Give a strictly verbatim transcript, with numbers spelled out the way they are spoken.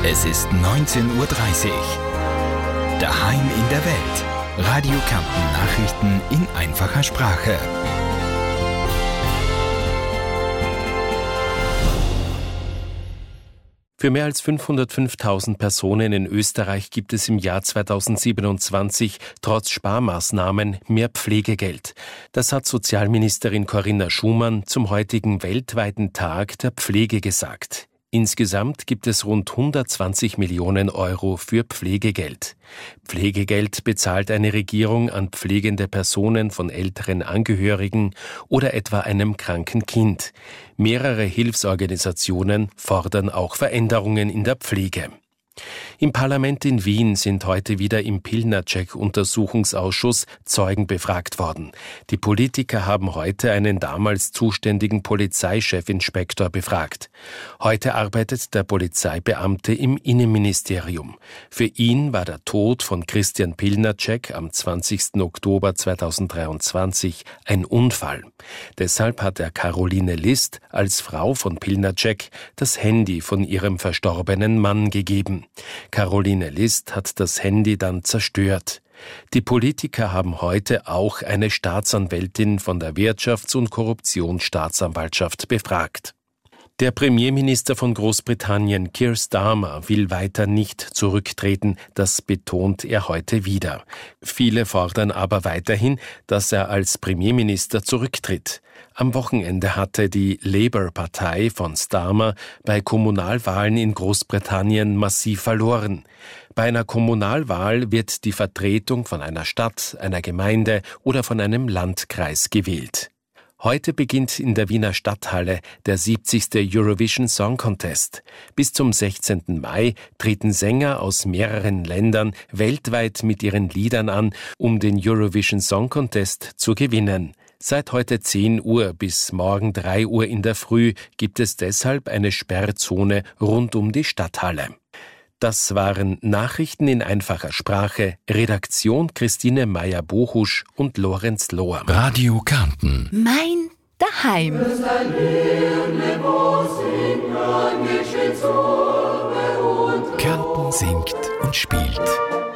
Es ist neunzehn Uhr dreißig. Daheim in der Welt. Radio Kärnten Nachrichten in einfacher Sprache. Für mehr als fünfhundertfünftausend Personen in Österreich gibt es im Jahr zweitausendsiebenundzwanzig trotz Sparmaßnahmen mehr Pflegegeld. Das hat Sozialministerin Corinna Schumann zum heutigen weltweiten Tag der Pflege gesagt. Insgesamt gibt es rund hundertzwanzig Millionen Euro für Pflegegeld. Pflegegeld bezahlt eine Regierung an pflegende Personen von älteren Angehörigen oder etwa einem kranken Kind. Mehrere Hilfsorganisationen fordern auch Veränderungen in der Pflege. Im Parlament in Wien sind heute wieder im Pilnacek-Untersuchungsausschuss Zeugen befragt worden. Die Politiker haben heute einen damals zuständigen Polizeichefinspektor befragt. Heute arbeitet der Polizeibeamte im Innenministerium. Für ihn war der Tod von Christian Pilnacek am zwanzigsten Oktober zweitausenddreiundzwanzig ein Unfall. Deshalb hat er Caroline List als Frau von Pilnacek das Handy von ihrem verstorbenen Mann gegeben. Caroline List hat das Handy dann zerstört. Die Politiker haben heute auch eine Staatsanwältin von der Wirtschafts- und Korruptionsstaatsanwaltschaft befragt. Der Premierminister von Großbritannien, Keir Starmer, will weiter nicht zurücktreten, das betont er heute wieder. Viele fordern aber weiterhin, dass er als Premierminister zurücktritt. Am Wochenende hatte die Labour-Partei von Starmer bei Kommunalwahlen in Großbritannien massiv verloren. Bei einer Kommunalwahl wird die Vertretung von einer Stadt, einer Gemeinde oder von einem Landkreis gewählt. Heute beginnt in der Wiener Stadthalle der siebzigste Eurovision Song Contest. Bis zum sechzehnten Mai treten Sänger aus mehreren Ländern weltweit mit ihren Liedern an, um den Eurovision Song Contest zu gewinnen. Seit heute zehn Uhr bis morgen drei Uhr in der Früh gibt es deshalb eine Sperrzone rund um die Stadthalle. Das waren Nachrichten in einfacher Sprache. Redaktion Christine Meyer-Bochusch und Lorenz Lohr. Radio Kärnten. Mein Daheim. Kärnten singt und spielt.